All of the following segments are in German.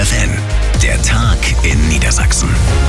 FFN, der Tag in Niedersachsen.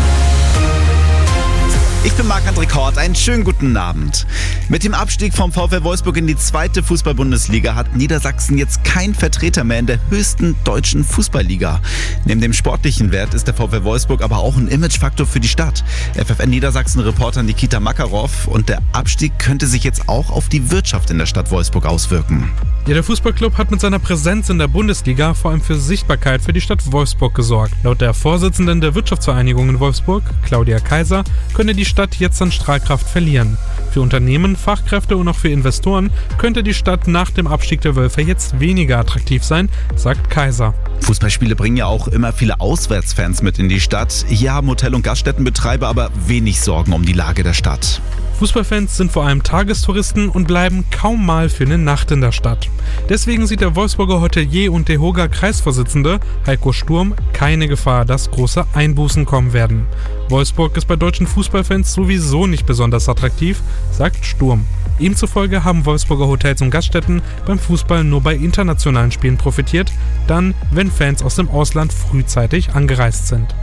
Ich bin Marc-André Kort, einen schönen guten Abend. Mit dem Abstieg vom VfL Wolfsburg in die 2. Fußball-Bundesliga hat Niedersachsen jetzt keinen Vertreter mehr in der höchsten deutschen Fußballliga. Neben dem sportlichen Wert ist der VfL Wolfsburg aber auch ein Imagefaktor für die Stadt. FFN Niedersachsen-Reporter Nikita Makarov, und der Abstieg könnte sich jetzt auch auf die Wirtschaft in der Stadt Wolfsburg auswirken. Ja, der Fußballclub hat mit seiner Präsenz in der Bundesliga vor allem für Sichtbarkeit für die Stadt Wolfsburg gesorgt. Laut der Vorsitzenden der Wirtschaftsvereinigung in Wolfsburg, Claudia Kaiser, könne die Stadt jetzt an Strahlkraft verlieren. Für Unternehmen, Fachkräfte und auch für Investoren könnte die Stadt nach dem Abstieg der Wölfe jetzt weniger attraktiv sein, sagt Kaiser. Fußballspiele bringen ja auch immer viele Auswärtsfans mit in die Stadt. Hier haben Hotel- und Gaststättenbetreiber aber wenig Sorgen um die Lage der Stadt. Fußballfans sind vor allem Tagestouristen und bleiben kaum mal für eine Nacht in der Stadt. Deswegen sieht der Wolfsburger Hotelier und DEHOGA Kreisvorsitzende Heiko Sturm keine Gefahr, dass große Einbußen kommen werden. Wolfsburg ist bei deutschen Fußballfans sowieso nicht besonders attraktiv, sagt Sturm. Ihm zufolge haben Wolfsburger Hotels und Gaststätten beim Fußball nur bei internationalen Spielen profitiert, dann, wenn Fans aus dem Ausland frühzeitig angereist sind.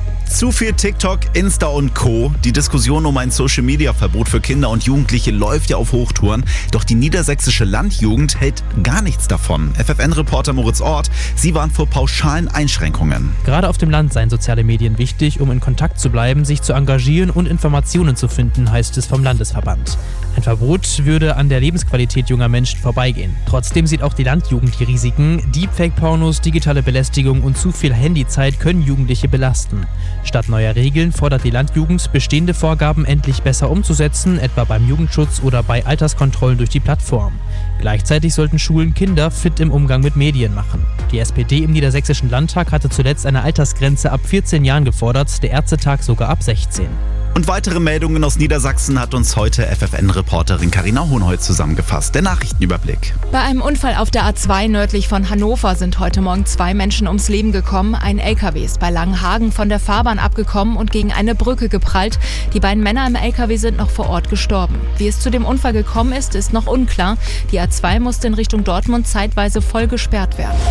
Zu viel TikTok, Insta und Co. Die Diskussion um ein Social-Media-Verbot für Kinder und Jugendliche läuft ja auf Hochtouren. Doch die niedersächsische Landjugend hält gar nichts davon. FFN-Reporter Moritz Ort, sie warnt vor pauschalen Einschränkungen. Gerade auf dem Land seien soziale Medien wichtig, um in Kontakt zu bleiben, sich zu engagieren und Informationen zu finden, heißt es vom Landesverband. Ein Verbot würde an der Lebensqualität junger Menschen vorbeigehen. Trotzdem sieht auch die Landjugend die Risiken. Deepfake-Pornos, digitale Belästigung und zu viel Handyzeit können Jugendliche belasten. Statt neuer Regeln fordert die Landjugend, bestehende Vorgaben endlich besser umzusetzen, etwa beim Jugendschutz oder bei Alterskontrollen durch die Plattform. Gleichzeitig sollten Schulen Kinder fit im Umgang mit Medien machen. Die SPD im Niedersächsischen Landtag hatte zuletzt eine Altersgrenze ab 14 Jahren gefordert, der Ärztetag sogar ab 16. Und weitere Meldungen aus Niedersachsen hat uns heute FFN-Reporterin Carina Hohenholz zusammengefasst. Der Nachrichtenüberblick. Bei einem Unfall auf der A2 nördlich von Hannover sind heute Morgen 2 Menschen ums Leben gekommen. Ein LKW ist bei Langenhagen von der Fahrbahn abgekommen und gegen eine Brücke geprallt. Die beiden Männer im LKW sind noch vor Ort gestorben. Wie es zu dem Unfall gekommen ist, ist noch unklar. Die A2 musste in Richtung Dortmund zeitweise voll gesperrt werden.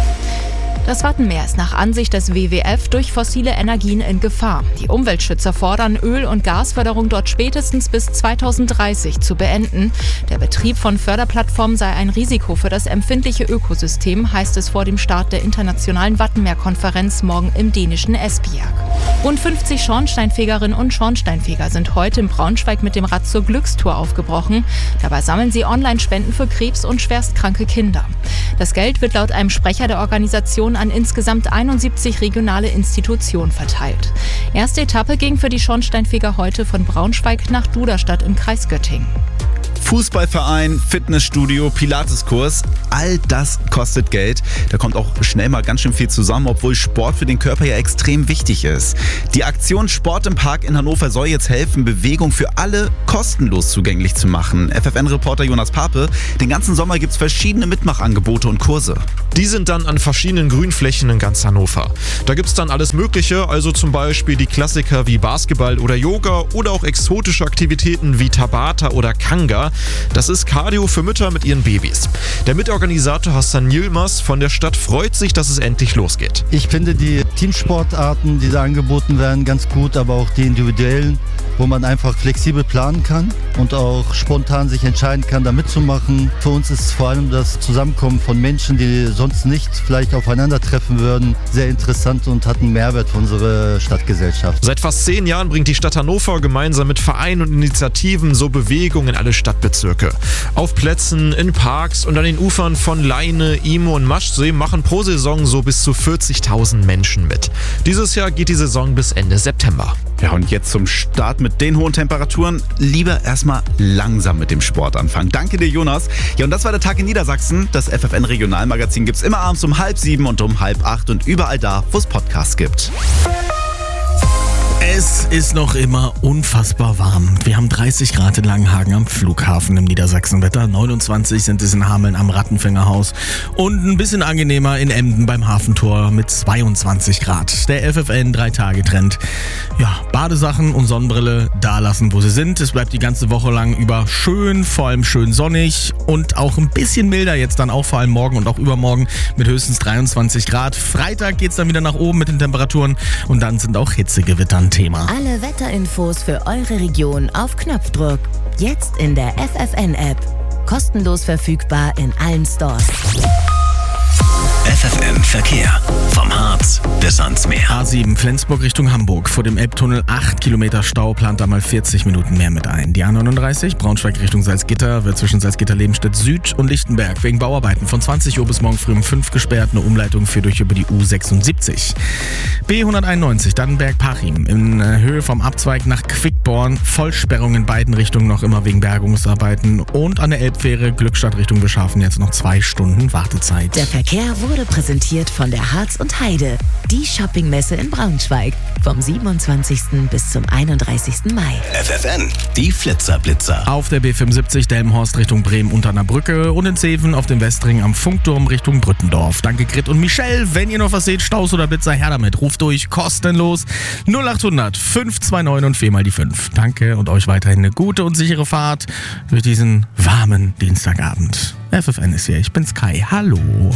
Das Wattenmeer ist nach Ansicht des WWF durch fossile Energien in Gefahr. Die Umweltschützer fordern, Öl- und Gasförderung dort spätestens bis 2030 zu beenden. Der Betrieb von Förderplattformen sei ein Risiko für das empfindliche Ökosystem, heißt es vor dem Start der internationalen Wattenmeer-Konferenz morgen im dänischen Esbjerg. Rund 50 Schornsteinfegerinnen und Schornsteinfeger sind heute in Braunschweig mit dem Rad zur Glückstour aufgebrochen. Dabei sammeln sie Online-Spenden für Krebs- und schwerstkranke Kinder. Das Geld wird laut einem Sprecher der Organisation an insgesamt 71 regionale Institutionen verteilt. Erste Etappe ging für die Schornsteinfeger heute von Braunschweig nach Duderstadt im Kreis Göttingen. Fußballverein, Fitnessstudio, Pilateskurs, all das kostet Geld. Da kommt auch schnell mal ganz schön viel zusammen, obwohl Sport für den Körper ja extrem wichtig ist. Die Aktion Sport im Park in Hannover soll jetzt helfen, Bewegung für alle kostenlos zugänglich zu machen. FFN-Reporter Jonas Pape, den ganzen Sommer gibt es verschiedene Mitmachangebote und Kurse. Die sind dann an verschiedenen Grünflächen in ganz Hannover. Da gibt es dann alles Mögliche, also zum Beispiel die Klassiker wie Basketball oder Yoga oder auch exotische Aktivitäten wie Tabata oder Kanga. Das ist Cardio für Mütter mit ihren Babys. Der Mitorganisator Hassan Yilmaz von der Stadt freut sich, dass es endlich losgeht. Ich finde die Teamsportarten, die da angeboten werden, ganz gut, aber auch die individuellen, wo man einfach flexibel planen kann und auch spontan sich entscheiden kann, da mitzumachen. Für uns ist vor allem das Zusammenkommen von Menschen, die sonst nicht vielleicht aufeinandertreffen würden, sehr interessant und hat einen Mehrwert für unsere Stadtgesellschaft. Seit fast 10 Jahren bringt die Stadt Hannover gemeinsam mit Vereinen und Initiativen so Bewegung in alle Stadtbezirke. Auf Plätzen, in Parks und an den Ufern von Leine, Imo und Maschsee machen pro Saison so bis zu 40.000 Menschen mit. Dieses Jahr geht die Saison bis Ende September. Ja, und jetzt zum Start mit den hohen Temperaturen. Lieber erstmal langsam mit dem Sport anfangen. Danke dir, Jonas. Ja, und das war der Tag in Niedersachsen. Das FFN Regionalmagazin gibt's immer abends um 6:30 und um 7:30 und überall da, wo es Podcasts gibt. Es ist noch immer unfassbar warm. Wir haben 30 Grad in Langenhagen am Flughafen im Niedersachsenwetter, 29 sind es in Hameln am Rattenfängerhaus und ein bisschen angenehmer in Emden beim Hafentor mit 22 Grad. Der FFN 3-Tage-Trend. Ja, Badesachen und Sonnenbrille da lassen, wo sie sind. Es bleibt die ganze Woche lang über schön, vor allem schön sonnig und auch ein bisschen milder jetzt dann auch vor allem morgen und auch übermorgen mit höchstens 23 Grad. Freitag geht's dann wieder nach oben mit den Temperaturen und dann sind auch Hitzegewitter ein Thema. Alle Wetterinfos für eure Region auf Knopfdruck. Jetzt in der FFN-App. Kostenlos verfügbar in allen Stores. FFN Verkehr. Vom Harz bis ans Meer. A7 Flensburg Richtung Hamburg. Vor dem Elbtunnel 8 Kilometer Stau, plant da mal 40 Minuten mehr mit ein. Die A39 Braunschweig Richtung Salzgitter wird zwischen Salzgitter-Lebenstedt Süd und Lichtenberg wegen Bauarbeiten von 20 Uhr bis morgen früh um 5 gesperrt. Eine Umleitung führt durch über die U76. B191 Dannenberg-Parchim in Höhe vom Abzweig nach Quickborn. Vollsperrung in beiden Richtungen noch immer wegen Bergungsarbeiten. Und an der Elbfähre Glückstadt Richtung Bischhafen jetzt noch 2 Stunden Wartezeit. Der Verkehr wurde präsentiert von der Harz und Heide, die Shoppingmesse in Braunschweig, vom 27. bis zum 31. Mai. FFN, die Flitzerblitzer. Auf der B75 Delmenhorst Richtung Bremen unter einer Brücke und in Zeven auf dem Westring am Funkturm Richtung Brüttendorf. Danke Grit und Michelle. Wenn ihr noch was seht, Staus oder Blitzer, her damit. Ruft durch, kostenlos 0800 529 und 4 mal die 5. Danke und euch weiterhin eine gute und sichere Fahrt durch diesen warmen Dienstagabend. FFN ist hier, ich bin's Kai. Hallo.